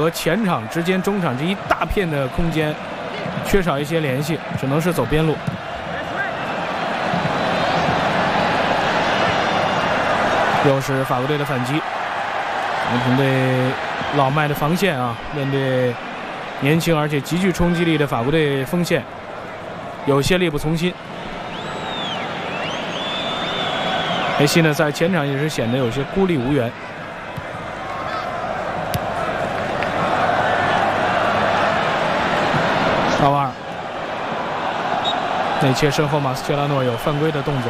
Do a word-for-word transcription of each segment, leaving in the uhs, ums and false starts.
和前场之间、中场这一大片的空间缺少一些联系，只能是走边路。又是法国队的反击，阿根廷队老迈的防线啊，面对年轻而且极具冲击力的法国队锋线，有些力不从心。梅西呢，在前场也是显得有些孤立无援。卡瓦尔内切身后，马斯切拉诺有犯规的动作。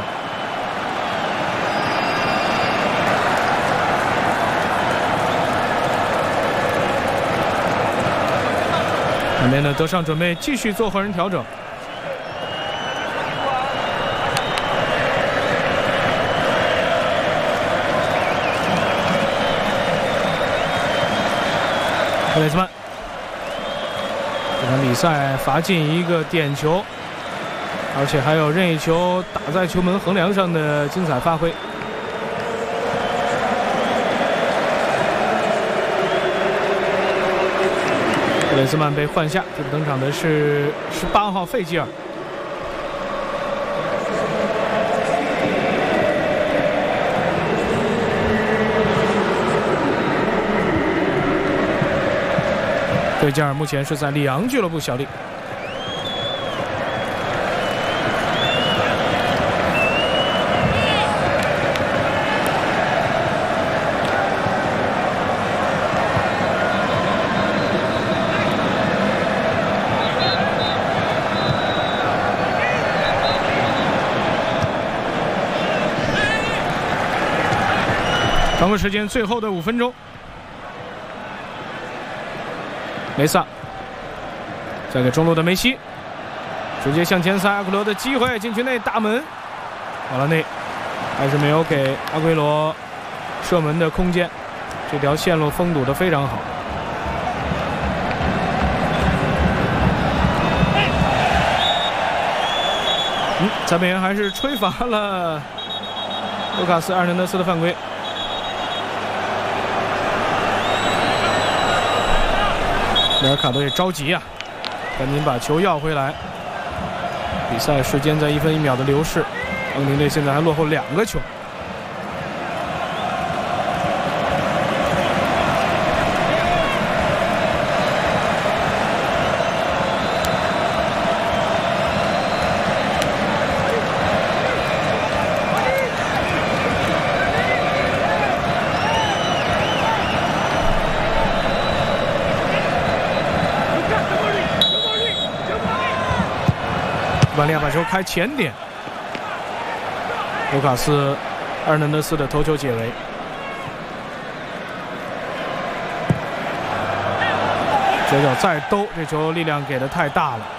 里面的德尚准备继续做换人调整。格雷兹曼，这场比赛罚进一个点球，而且还有任意球打在球门横梁上的精彩发挥。格雷兹曼被换下，这个登场的是十八号费吉尔。费吉尔目前是在里昂俱乐部效力。常规时间最后的五分钟，梅萨再给中路的梅西，直接向前塞，阿奎罗的机会，禁区内大门，瓦拉内还是没有给阿奎罗射门的空间，这条线路封堵得非常好。嗯，裁判员还是吹罚了卢卡斯·埃尔南德斯的犯规。梅尔卡多也着急啊，赶紧把球要回来。比赛时间在一分一秒的流逝，阿根廷队现在还落后两个球。巴利亚把球开前点，卢卡斯·埃尔南德斯的头球解围。左脚再兜，这球力量给的太大了。